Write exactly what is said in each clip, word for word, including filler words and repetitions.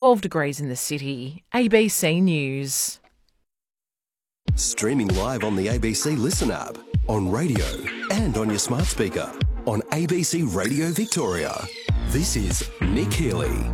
twelve degrees in the city. A B C News. Streaming live on the A B C Listen app, on radio and on your smart speaker. On A B C Radio Victoria. This is Nick Healy.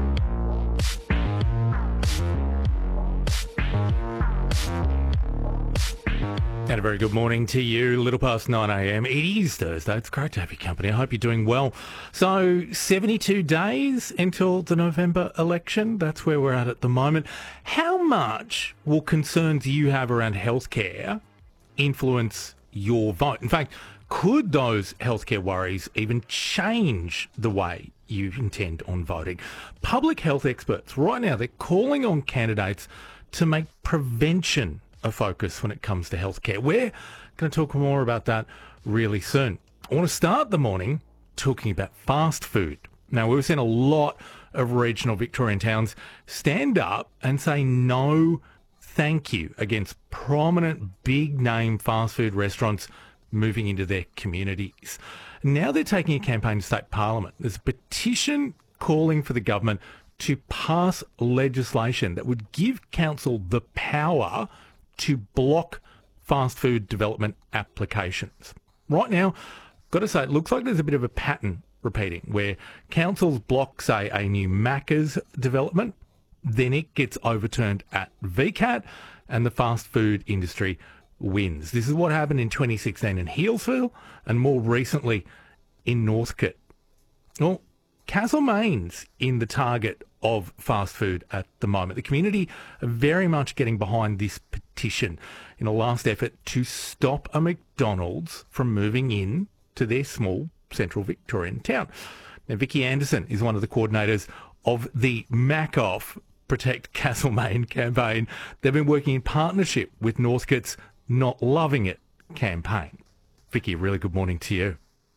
And a very good morning to you. A little past nine a.m. It is Thursday. It's great to have your company. I hope you're doing well. So seventy-two days until the November election. That's where we're at at the moment. How much will concerns you have around healthcare influence your vote? In fact, could those healthcare worries even change the way you intend on voting? Public health experts right now, they're calling on candidates to make prevention a focus when it comes to healthcare. We're going to talk more about that really soon. I want to start the morning talking about fast food. Now, we've seen a lot of regional Victorian towns stand up and say no thank you against prominent big-name fast food restaurants moving into their communities. Now they're taking a campaign to state parliament. There's a petition calling for the government to pass legislation that would give council the power to block fast food development applications. Right now, got to say, it looks like there's a bit of a pattern repeating where councils block, say, a new Macca's development, then it gets overturned at V CAT and the fast food industry wins. This is what happened in twenty sixteen in Healesville and more recently in Northcote. Well, Castlemaine's in the target of fast food at the moment. The community are very much getting behind this petition in a last effort to stop a McDonald's from moving in to their small central Victorian town. Now, Vicky Anderson is one of the coordinators of the MacOff Protect Castlemaine campaign. They've been working in partnership with Northcote's Not Loving It campaign. Vicky, really good morning to you.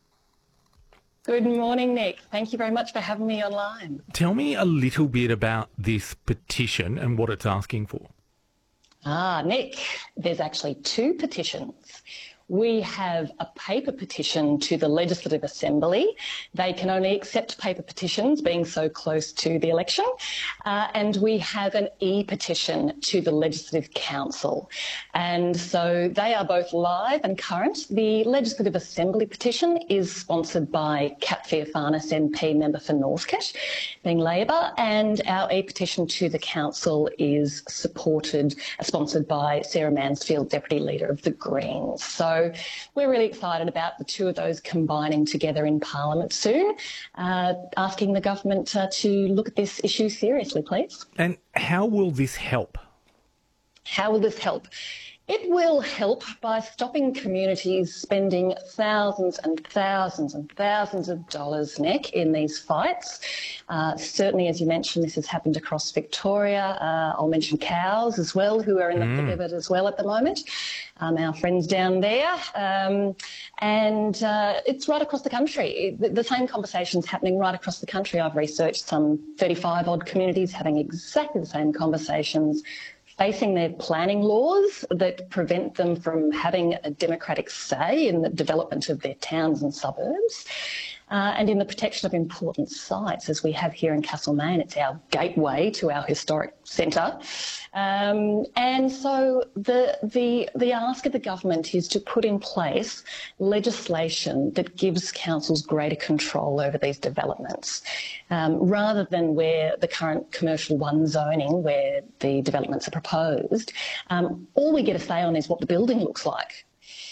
Good morning, Nick. Thank you very much for having me online. Tell me a little bit about this petition and what it's asking for. Ah, Nick, there's actually two petitions. We have a paper petition to the Legislative Assembly. They can only accept paper petitions, being so close to the election. Uh, and we have an e-petition to the Legislative Council. And so they are both live and current. The Legislative Assembly petition is sponsored by Kat Theophanous M P, member for Northcote, being Labor, and our e-petition to the Council is supported, sponsored by Sarah Mansfield, Deputy Leader of the Greens. So So we're really excited about the two of those combining together in Parliament soon, uh, asking the government uh, to look at this issue seriously, please. And how will this help? How will this help? It will help by stopping communities spending thousands and thousands and thousands of dollars, Nick, in these fights. Uh, certainly, as you mentioned, this has happened across Victoria. Uh, I'll mention Cows as well, who are in the mm. thick of it as well at the moment. Um, our friends down there. Um, and uh, it's right across the country. The, the same conversation's happening right across the country. I've researched some thirty-five odd communities having exactly the same conversations, facing their planning laws that prevent them from having a democratic say in the development of their towns and suburbs, uh, and in the protection of important sites, as we have here in Castlemaine. It's our gateway to our historic centre. Um, and so the, the, the ask of the government is to put in place legislation that gives councils greater control over these developments, um, rather than where the current commercial one zoning, where the developments are proposed. Um, all we get a say on is what the building looks like.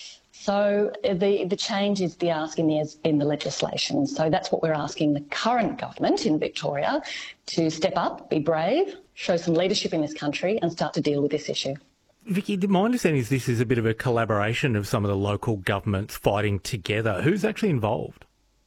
So the, the change is the ask in the, in the legislation. So that's what we're asking the current government in Victoria to step up, be brave, show some leadership in this country and start to deal with this issue. Vicky, my understanding is this is a bit of a collaboration of some of the local governments fighting together. Who's actually involved?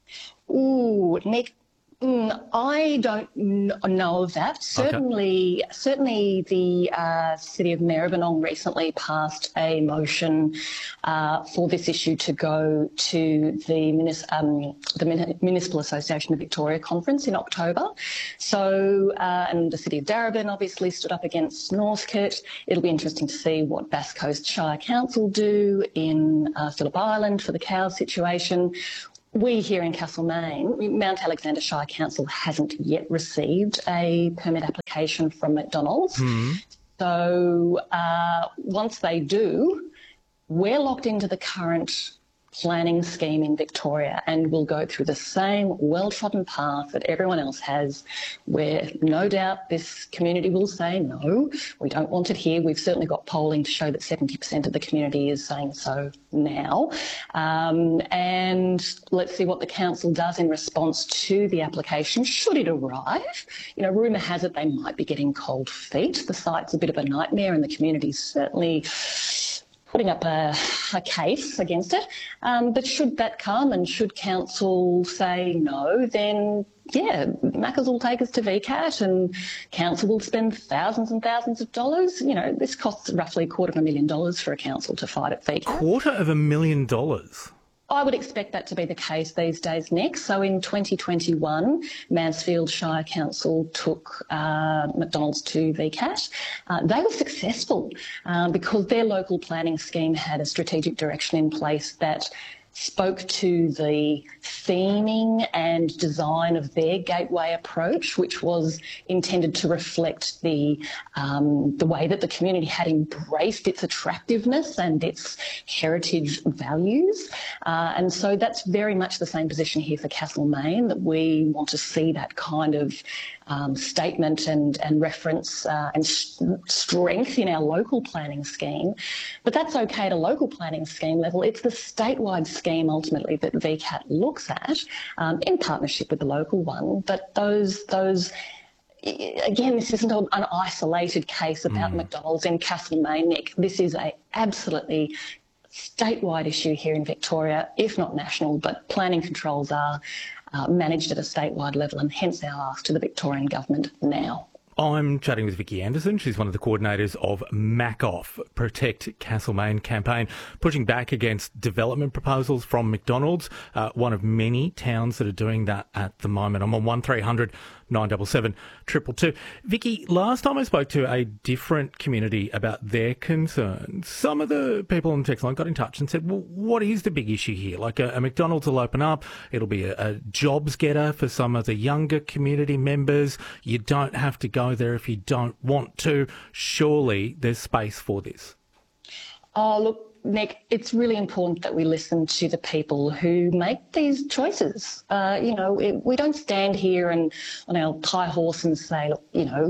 Ooh, Nick, mm, I don't n- know of that. Certainly, okay. certainly the uh, City of Maribyrnong recently passed a motion uh, for this issue to go to the, munis- um, the Mun- Municipal Association of Victoria conference in October. So, uh, and the City of Darebin obviously stood up against Northcote. It'll be interesting to see what Bass Coast Shire Council do in uh, Phillip Island for the cow situation. we here in Castlemaine, Mount Alexander Shire Council hasn't yet received a permit application from McDonald's. Mm. So uh, once they do, we're locked into the current planning scheme in Victoria, and we'll go through the same well-trodden path that everyone else has, where no doubt this community will say, no, we don't want it here. We've certainly got polling to show that seventy percent of the community is saying so now. Um, and let's see what the council does in response to the application, should it arrive. You know, rumour has it they might be getting cold feet. The site's a bit of a nightmare, and the community's certainly putting up a, a case against it. Um, but should that come, and should council say no, then yeah, Maccas will take us to V CAT, and council will spend thousands and thousands of dollars. You know, this costs roughly a quarter of a million dollars for a council to fight at V CAT. Quarter of a million dollars? I would expect that to be the case these days, Nick. So in twenty twenty-one, Mansfield Shire Council took uh, McDonald's to V CAT. Uh, they were successful um, because their local planning scheme had a strategic direction in place that spoke to the theming and design of their gateway approach, which was intended to reflect the um, the way that the community had embraced its attractiveness and its heritage values. Uh, and so that's very much the same position here for Castlemaine, that we want to see that kind of Um, statement and, and reference uh, and st- strength in our local planning scheme. But that's okay at a local planning scheme level. It's the statewide scheme ultimately that V CAT looks at um, in partnership with the local one. But those, those again, this isn't an isolated case about mm. McDonald's in Castlemaine, Nick. This is a absolutely statewide issue here in Victoria, if not national, but planning controls are Uh, managed at a statewide level, and hence our ask to the Victorian government now. I'm chatting with Vicky Anderson. She's one of the coordinators of MacOff, Protect Castlemaine campaign, pushing back against development proposals from McDonald's, uh, one of many towns that are doing that at the moment. I'm on one three hundred nine seven seven two two two. Vicky, last time I spoke to a different community about their concerns, some of the people on the text line got in touch and said, well, what is the big issue here? Like a, a McDonald's will open up, it'll be a, a jobs getter for some of the younger community members. You don't have to go there if you don't want to. Surely there's space for this. Oh, look, Nick, it's really important that we listen to the people who make these choices. Uh, you know, it, we don't stand here and on our high horse and say, look, you know,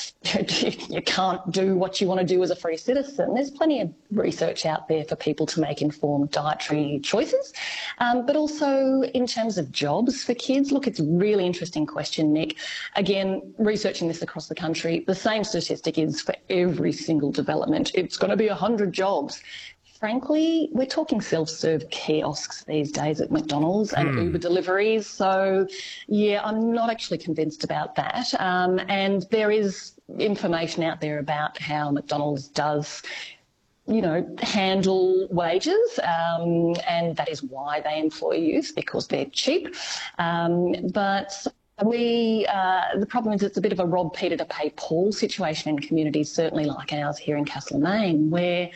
you can't do what you want to do as a free citizen. There's plenty of research out there for people to make informed dietary choices. Um, but also in terms of jobs for kids, look, it's a really interesting question, Nick. Again, researching this across the country, the same statistic is for every single development. It's going to be one hundred jobs. Frankly, we're talking self-serve kiosks these days at McDonald's and mm. Uber deliveries. So, yeah, I'm not actually convinced about that. Um, and there is information out there about how McDonald's does, you know, handle wages, um, and that is why they employ youth, because they're cheap. Um, but we, uh, the problem is it's a bit of a rob Peter to pay Paul situation in communities, certainly like ours here in Castlemaine, where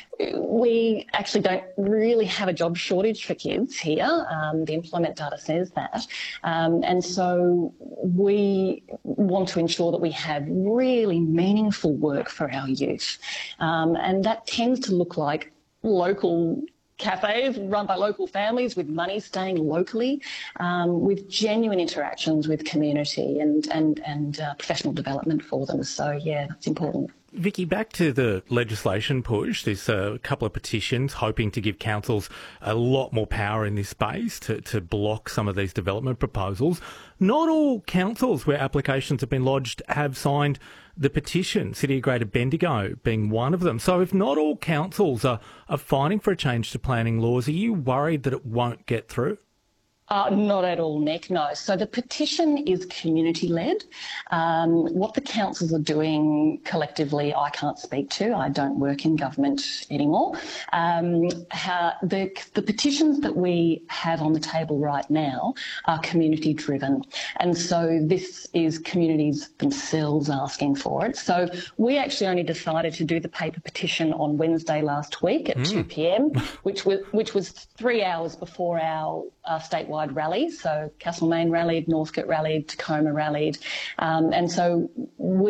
we actually don't really have a job shortage for kids here. Um, the employment data says that. Um, and so we want to ensure that we have really meaningful work for our youth. Um, and that tends to look like local cafes run by local families with money staying locally, um, with genuine interactions with community and, and, and uh, professional development for them. So, yeah, that's important. Vicky, back to the legislation push. There's a couple of petitions hoping to give councils a lot more power in this space to, to block some of these development proposals. Not all councils where applications have been lodged have signed the petition, City of Greater Bendigo being one of them. So if not all councils are, are fighting for a change to planning laws, are you worried that it won't get through? Uh, not at all, Nick, no. So the petition is community-led. Um, what the councils are doing collectively, I can't speak to. I don't work in government anymore. Um, how, the, the petitions that we have on the table right now are community-driven. And so this is communities themselves asking for it. So we actually only decided to do the paper petition on Wednesday last week at mm. two p m, which was, which was three hours before our, our statewide rally. So Castlemaine rallied, Northcote rallied, Tacoma rallied. Um, and so we